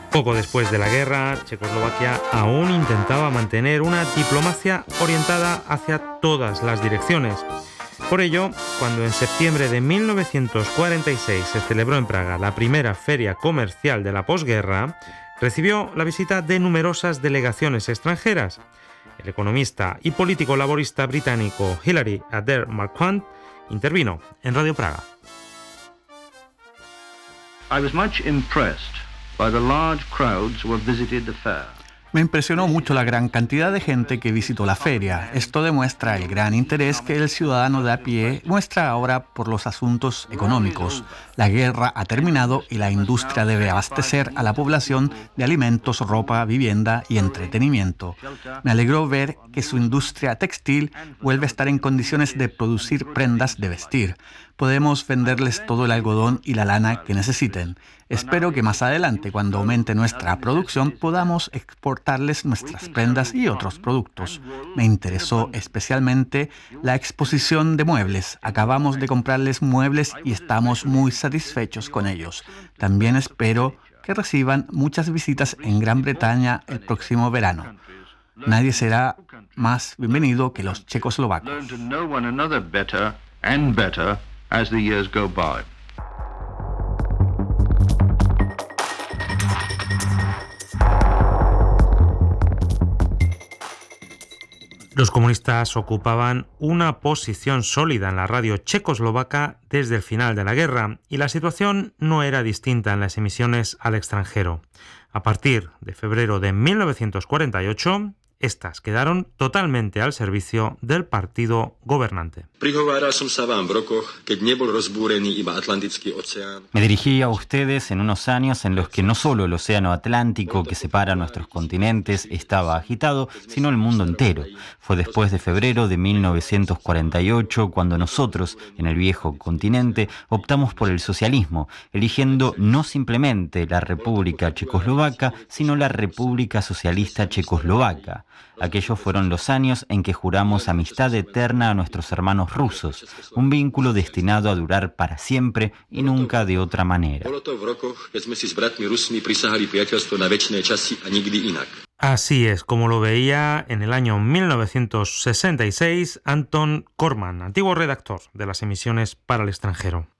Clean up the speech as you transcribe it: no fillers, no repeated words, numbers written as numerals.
Poco después de la guerra, Checoslovaquia aún intentaba mantener una diplomacia orientada hacia todas las direcciones. Por ello, cuando en septiembre de 1946 se celebró en Praga la primera feria comercial de la posguerra, recibió la visita de numerosas delegaciones extranjeras. El economista y político laborista británico Hilary Adair Marquand intervino en Radio Praga. I was much impressed by the large crowds who have visited the fair. Me impresionó mucho la gran cantidad de gente que visitó la feria. Esto demuestra el gran interés que el ciudadano de a pie muestra ahora por los asuntos económicos. La guerra ha terminado y la industria debe abastecer a la población de alimentos, ropa, vivienda y entretenimiento. Me alegró ver que su industria textil vuelve a estar en condiciones de producir prendas de vestir. Podemos venderles todo el algodón y la lana que necesiten. Espero que más adelante, cuando aumente nuestra producción, podamos exportarles nuestras prendas y otros productos. Me interesó especialmente la exposición de muebles. Acabamos de comprarles muebles y estamos muy satisfechos con ellos. También espero que reciban muchas visitas en Gran Bretaña el próximo verano. Nadie será más bienvenido que los checoslovacos. As the years go by. Los comunistas ocupaban una posición sólida en la radio checoslovaca desde el final de la guerra y la situación no era distinta en las emisiones al extranjero. A partir de febrero de 1948, estas quedaron totalmente al servicio del partido gobernante. Me dirigí a ustedes en unos años en los que no solo el océano Atlántico que separa nuestros continentes estaba agitado, sino el mundo entero. Fue después de febrero de 1948 cuando nosotros, en el viejo continente, optamos por el socialismo, eligiendo no simplemente la República Checoslovaca, sino la República Socialista Checoslovaca. Aquellos fueron los años en que juramos amistad eterna a nuestros hermanos rusos, un vínculo destinado a durar para siempre y nunca de otra manera. Así es como lo veía en el año 1966 Anton Corman, antiguo redactor de las emisiones para el extranjero.